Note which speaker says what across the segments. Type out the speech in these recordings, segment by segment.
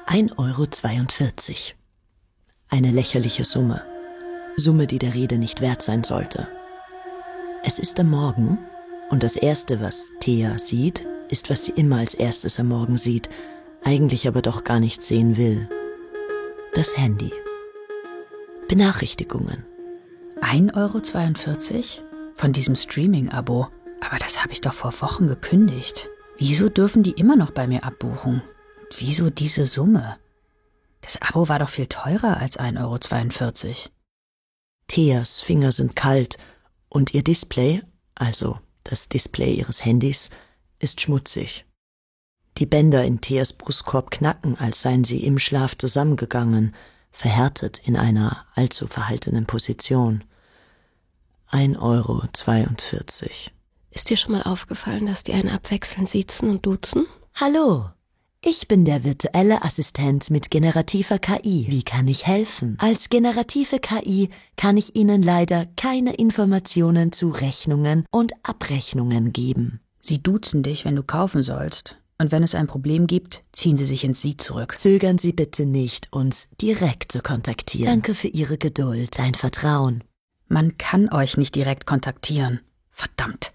Speaker 1: 1,42 €. Eine lächerliche Summe. Summe, die der Rede nicht wert sein sollte. Es ist am Morgen und das Erste, was Thea sieht, ist, was sie immer als erstes am Morgen sieht, eigentlich aber doch gar nicht sehen will. Das Handy. Benachrichtigungen.
Speaker 2: 1,42 € von diesem Streaming-Abo. Aber das habe ich doch vor Wochen gekündigt. Wieso dürfen die immer noch bei mir abbuchen? Und wieso diese Summe? Das Abo war doch viel teurer als 1,42 €.
Speaker 1: Theas Finger sind kalt und ihr Display, also das Display ihres Handys, ist schmutzig. Die Bänder in Theas Brustkorb knacken, als seien sie im Schlaf zusammengegangen, verhärtet in einer allzu verhaltenen Position. 1,42 €.
Speaker 3: Ist dir schon mal aufgefallen, dass die einen abwechselnd siezen und duzen?
Speaker 1: Hallo, ich bin der virtuelle Assistent mit generativer KI. Wie kann ich helfen? Als generative KI kann ich Ihnen leider keine Informationen zu Rechnungen und Abrechnungen geben.
Speaker 2: Sie duzen dich, wenn du kaufen sollst. Und wenn es ein Problem gibt, ziehen sie sich ins Sie zurück.
Speaker 1: Zögern Sie bitte nicht, uns direkt zu kontaktieren. Danke für Ihre Geduld, dein Vertrauen.
Speaker 2: Man kann euch nicht direkt kontaktieren. Verdammt.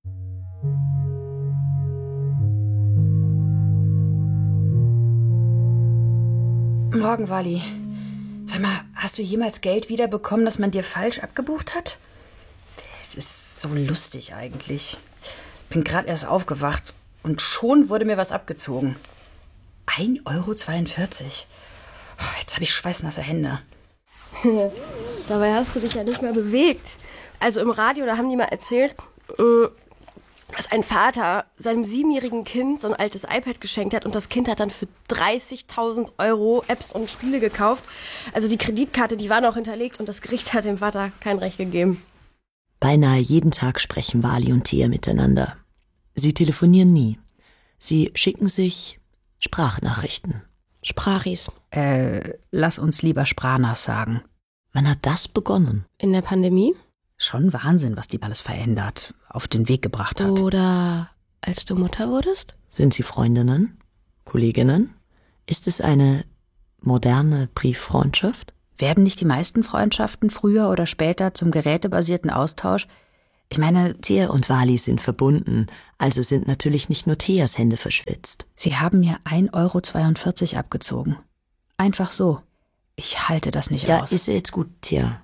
Speaker 2: Morgen, Wally. Sag mal, hast du jemals Geld wiederbekommen, das man dir falsch abgebucht hat? Es ist so lustig eigentlich. Bin gerade erst aufgewacht und schon wurde mir was abgezogen. 1,42 €. Oh, jetzt habe ich schweißnasse Hände.
Speaker 3: Dabei hast du dich ja nicht mehr bewegt. Also im Radio, da haben die mal erzählt, dass ein Vater seinem 7-jährigen Kind so ein altes iPad geschenkt hat und das Kind hat dann für 30.000 € Apps und Spiele gekauft. Also die Kreditkarte, die war noch hinterlegt und das Gericht hat dem Vater kein Recht gegeben.
Speaker 1: Beinahe jeden Tag sprechen Wally und Thea miteinander. Sie telefonieren nie. Sie schicken sich Sprachnachrichten.
Speaker 3: Sprachis.
Speaker 2: Lass uns lieber Sprachnas sagen.
Speaker 1: Wann hat das begonnen?
Speaker 3: In der Pandemie?
Speaker 2: Schon Wahnsinn, was die alles verändert, auf den Weg gebracht hat.
Speaker 3: Oder als du Mutter wurdest?
Speaker 1: Sind Sie Freundinnen? Kolleginnen? Ist es eine moderne Brieffreundschaft?
Speaker 2: Werden nicht die meisten Freundschaften früher oder später zum gerätebasierten Austausch? Ich meine,
Speaker 1: Thea und Wally sind verbunden, also sind natürlich nicht nur Theas Hände verschwitzt.
Speaker 2: Sie haben mir 1,42 € abgezogen. Einfach so. Ich halte das nicht aus.
Speaker 1: Ja, ist ja jetzt gut, Thea.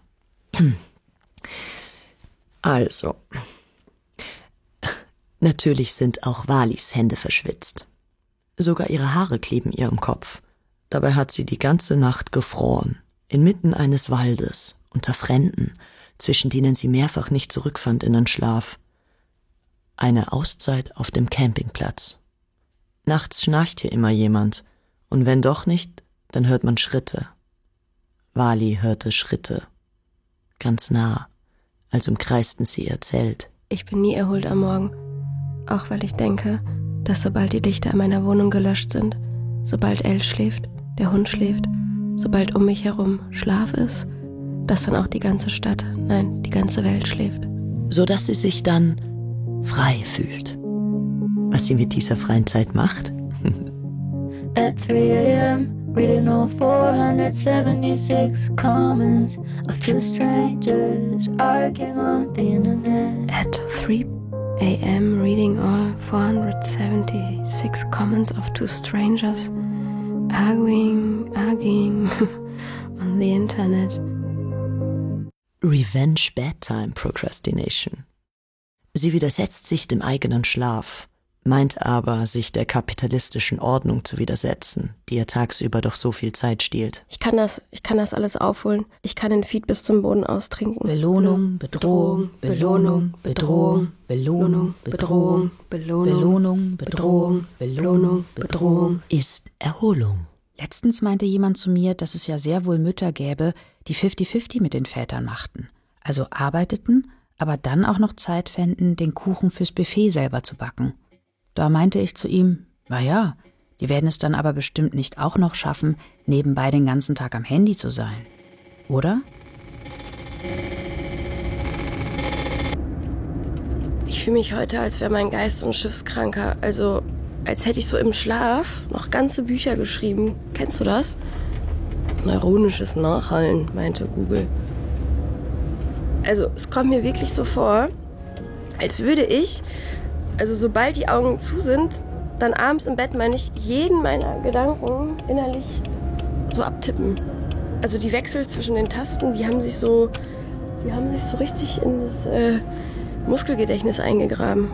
Speaker 1: Also, natürlich sind auch Wallis Hände verschwitzt. Sogar ihre Haare kleben ihr im Kopf. Dabei hat sie die ganze Nacht gefroren, inmitten eines Waldes, unter Fremden, zwischen denen sie mehrfach nicht zurückfand in den Schlaf. Eine Auszeit auf dem Campingplatz. Nachts schnarcht hier immer jemand, und wenn doch nicht, dann hört man Schritte. Wally hörte Schritte, ganz nah, als umkreisten sie ihr Zelt.
Speaker 3: Ich bin nie erholt am Morgen, auch weil ich denke, dass sobald die Lichter in meiner Wohnung gelöscht sind, sobald Elle schläft, der Hund schläft, sobald um mich herum Schlaf ist, dass dann auch die ganze Stadt, nein, die ganze Welt schläft.
Speaker 1: Sodass sie sich dann frei fühlt. Was sie mit dieser freien Zeit macht?
Speaker 4: At 3 a.m. reading all 476 comments of two strangers arguing on the internet.
Speaker 3: At 3 a.m. reading all 476 comments of two strangers arguing on the internet.
Speaker 1: Revenge Bedtime Procrastination. Sie widersetzt sich dem eigenen Schlaf, meint aber, sich der kapitalistischen Ordnung zu widersetzen, die ihr tagsüber doch so viel Zeit stiehlt.
Speaker 3: Ich kann das alles aufholen. Ich kann den Feed bis zum Boden austrinken.
Speaker 2: Belohnung, Bedrohung, Belohnung, Bedrohung, Belohnung, Bedrohung, Belohnung, Bedrohung, Belohnung, Bedrohung.
Speaker 1: Ist Erholung.
Speaker 2: Letztens meinte jemand zu mir, dass es ja sehr wohl Mütter gäbe, die 50-50 mit den Vätern machten. Also arbeiteten, aber dann auch noch Zeit fänden, den Kuchen fürs Buffet selber zu backen. Da meinte ich zu ihm, na ja, die werden es dann aber bestimmt nicht auch noch schaffen, nebenbei den ganzen Tag am Handy zu sein. Oder? Ich
Speaker 3: fühle mich heute, als wäre mein Geist so ein Schiffskranker. Also als hätte ich so im Schlaf noch ganze Bücher geschrieben. Kennst du das? Neuronisches Nachhallen, meinte Google. Also es kommt mir wirklich so vor, als würde ich, also sobald die Augen zu sind, dann abends im Bett, meine ich, jeden meiner Gedanken innerlich so abtippen. Also die Wechsel zwischen den Tasten, die haben sich so richtig in das Muskelgedächtnis eingegraben.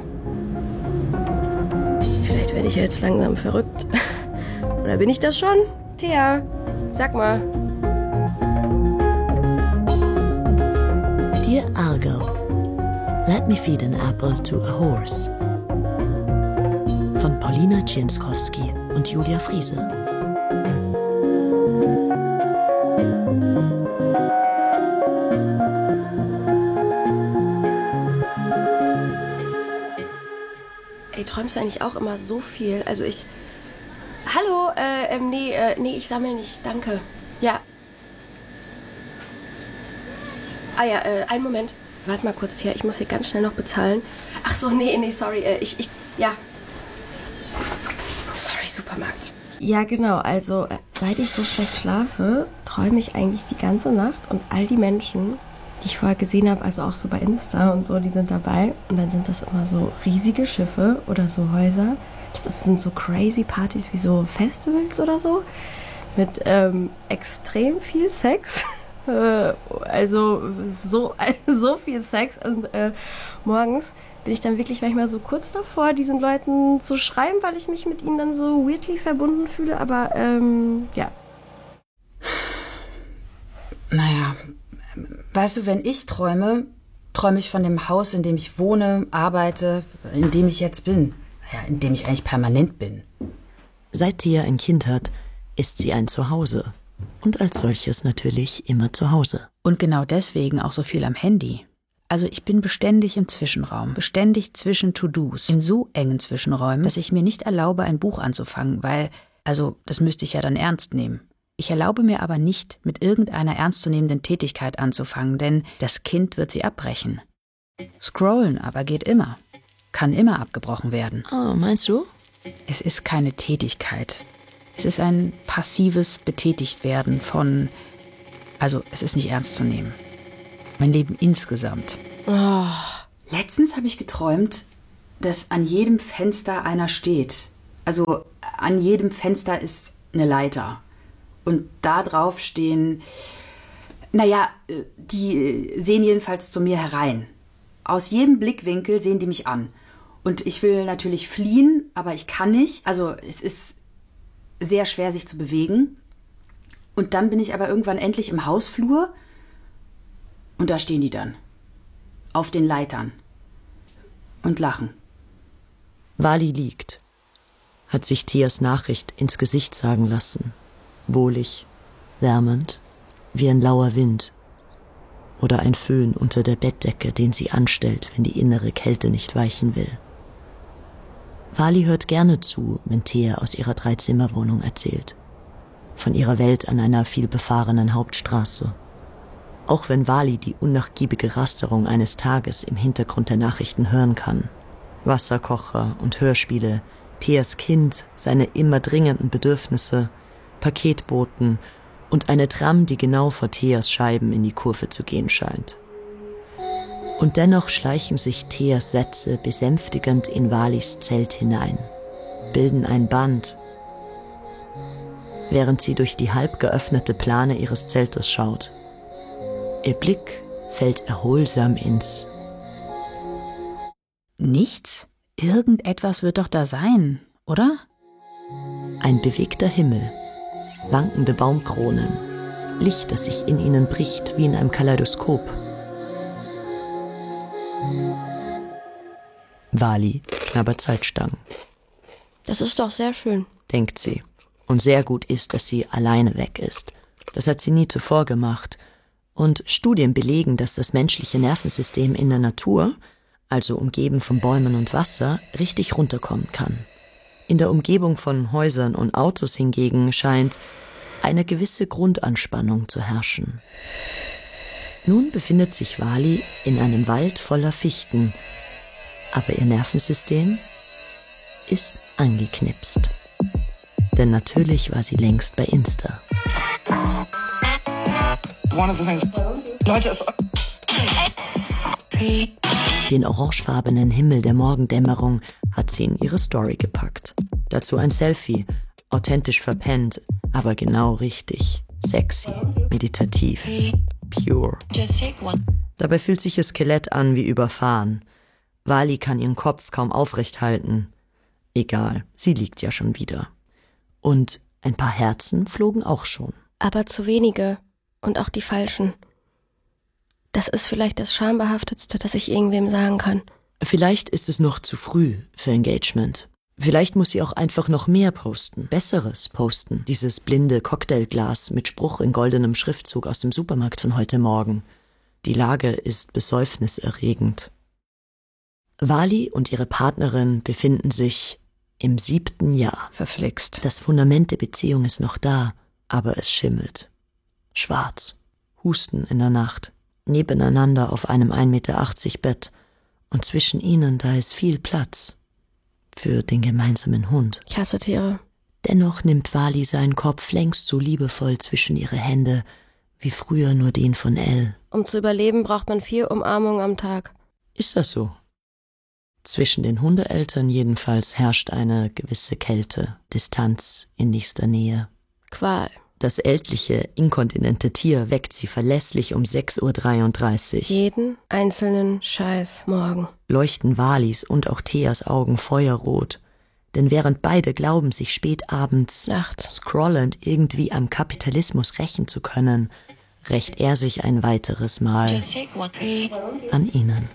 Speaker 3: Vielleicht werde ich jetzt langsam verrückt. Oder bin ich das schon? Thea, sag mal.
Speaker 1: Dear Argo, let me feed an apple to a horse. Von Paulina Cienskowski und Julia Friese.
Speaker 3: Ey, träumst du eigentlich auch immer so viel? Also ich... Hallo, nee, ich sammle nicht, danke. Ja. Ah ja, einen Moment. Warte mal kurz her, ich muss hier ganz schnell noch bezahlen. Ach so, nee, sorry, ja. Sorry, Supermarkt. Ja, genau, also seit ich so schlecht schlafe, träume ich eigentlich die ganze Nacht und all die Menschen, die ich vorher gesehen habe, also auch so bei Insta und so, die sind dabei. Und dann sind das immer so riesige Schiffe oder so Häuser. Sind so crazy Partys wie so Festivals oder so. Mit extrem viel Sex. Also so viel Sex. Und morgens bin ich dann wirklich manchmal so kurz davor, diesen Leuten zu schreiben, weil ich mich mit ihnen dann so weirdly verbunden fühle. Aber ja.
Speaker 2: Naja, weißt du, wenn ich träume ich von dem Haus, in dem ich wohne, arbeite, in dem ich jetzt bin. Ja, in dem ich eigentlich permanent bin.
Speaker 1: Seit Thea ein Kind hat, ist sie ein Zuhause. Und als solches natürlich immer zu Hause.
Speaker 2: Und genau deswegen auch so viel am Handy. Also ich bin beständig im Zwischenraum, beständig zwischen To-Dos, in so engen Zwischenräumen, dass ich mir nicht erlaube, ein Buch anzufangen, weil, also das müsste ich ja dann ernst nehmen. Ich erlaube mir aber nicht, mit irgendeiner ernstzunehmenden Tätigkeit anzufangen, denn das Kind wird sie abbrechen. Scrollen aber geht immer. Kann immer abgebrochen werden.
Speaker 1: Oh, meinst du?
Speaker 2: Es ist keine Tätigkeit. Es ist ein passives Betätigtwerden von... Also, es ist nicht ernst zu nehmen. Mein Leben insgesamt.
Speaker 3: Oh.
Speaker 2: Letztens habe ich geträumt, dass an jedem Fenster einer steht. Also, an jedem Fenster ist eine Leiter. Und da drauf stehen... Naja, die sehen jedenfalls zu mir herein. Aus jedem Blickwinkel sehen die mich an. Und ich will natürlich fliehen, aber ich kann nicht. Also es ist sehr schwer, sich zu bewegen. Und dann bin ich aber irgendwann endlich im Hausflur. Und da stehen die dann. Auf den Leitern. Und lachen.
Speaker 1: Wally liegt. Hat sich Theas Nachricht ins Gesicht sagen lassen. Wohlig, wärmend, wie ein lauer Wind. Oder ein Föhn unter der Bettdecke, den sie anstellt, wenn die innere Kälte nicht weichen will. Wally hört gerne zu, wenn Thea aus ihrer 3-Zimmer-Wohnung erzählt. Von ihrer Welt an einer vielbefahrenen Hauptstraße. Auch wenn Wally die unnachgiebige Rasterung eines Tages im Hintergrund der Nachrichten hören kann. Wasserkocher und Hörspiele, Theas Kind, seine immer dringenden Bedürfnisse, Paketboten und eine Tram, die genau vor Theas Scheiben in die Kurve zu gehen scheint. Und dennoch schleichen sich Theas Sätze besänftigend in Wallys Zelt hinein, bilden ein Band, während sie durch die halb geöffnete Plane ihres Zeltes schaut. Ihr Blick fällt erholsam ins
Speaker 2: Nichts? Irgendetwas wird doch da sein, oder?
Speaker 1: Ein bewegter Himmel, wankende Baumkronen, Licht, das sich in ihnen bricht wie in einem Kaleidoskop. Wally knabbert Salzstangen.
Speaker 3: Das ist doch sehr schön,
Speaker 1: denkt sie. Und sehr gut ist, dass sie alleine weg ist. Das hat sie nie zuvor gemacht. Und Studien belegen, dass das menschliche Nervensystem in der Natur, also umgeben von Bäumen und Wasser, richtig runterkommen kann. In der Umgebung von Häusern und Autos hingegen scheint eine gewisse Grundanspannung zu herrschen. Nun befindet sich Wally in einem Wald voller Fichten, aber ihr Nervensystem ist angeknipst. Denn natürlich war sie längst bei Insta. Den orangefarbenen Himmel der Morgendämmerung hat sie in ihre Story gepackt. Dazu ein Selfie, authentisch verpennt, aber genau richtig. Sexy, meditativ, pure. Dabei fühlt sich ihr Skelett an wie überfahren. Wally kann ihren Kopf kaum aufrecht halten. Egal, sie liegt ja schon wieder. Und ein paar Herzen flogen auch schon.
Speaker 3: Aber zu wenige und auch die falschen. Das ist vielleicht das Schambehaftetste, das ich irgendwem sagen kann.
Speaker 1: Vielleicht ist es noch zu früh für Engagement. Vielleicht muss sie auch einfach noch mehr posten, Besseres posten. Dieses blinde Cocktailglas mit Spruch in goldenem Schriftzug aus dem Supermarkt von heute Morgen. Die Lage ist besäufniserregend. Wally und ihre Partnerin befinden sich im 7. Jahr.
Speaker 2: Verflixt.
Speaker 1: Das Fundament der Beziehung ist noch da, aber es schimmelt. Schwarz. Husten in der Nacht. Nebeneinander auf einem 1,80 Meter Bett. Und zwischen ihnen, da ist viel Platz. Für den gemeinsamen Hund.
Speaker 3: Ich hasse Tiere.
Speaker 1: Dennoch nimmt Wally seinen Kopf längst so liebevoll zwischen ihre Hände, wie früher nur den von Elle.
Speaker 3: Um zu überleben, braucht man 4 Umarmungen am Tag.
Speaker 1: Ist das so? Zwischen den Hundeeltern jedenfalls herrscht eine gewisse Kälte, Distanz in nächster Nähe.
Speaker 3: Qual.
Speaker 1: Das ältliche, inkontinente Tier weckt sie verlässlich um 6:33 Uhr.
Speaker 3: Jeden einzelnen Scheiß morgen.
Speaker 1: Leuchten Walys und auch Theas Augen feuerrot. Denn während beide glauben, sich spät abends
Speaker 3: Nachts
Speaker 1: scrollend irgendwie am Kapitalismus rächen zu können, rächt er sich ein weiteres Mal an ihnen.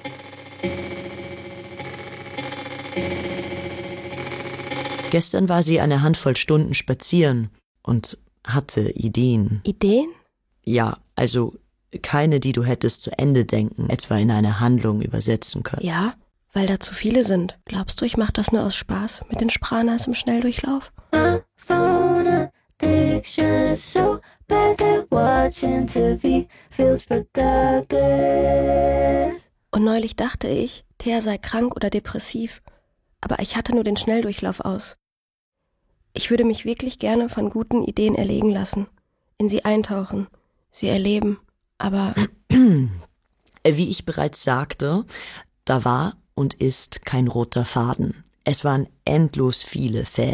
Speaker 1: Gestern war sie eine Handvoll Stunden spazieren und hatte Ideen.
Speaker 3: Ideen?
Speaker 1: Ja, also keine, die du hättest zu Ende denken, etwa in eine Handlung übersetzen können.
Speaker 3: Ja, weil da zu viele sind. Glaubst du, ich mach das nur aus Spaß mit den Spranas im Schnelldurchlauf?
Speaker 4: My phone addiction is so bad that watching TV feels productive.
Speaker 3: Und neulich dachte ich, Thea sei krank oder depressiv. Aber ich hatte nur den Schnelldurchlauf aus. Ich würde mich wirklich gerne von guten Ideen erlegen lassen, in sie eintauchen, sie erleben, aber...
Speaker 1: Wie ich bereits sagte, da war und ist kein roter Faden. Es waren endlos viele Fäden.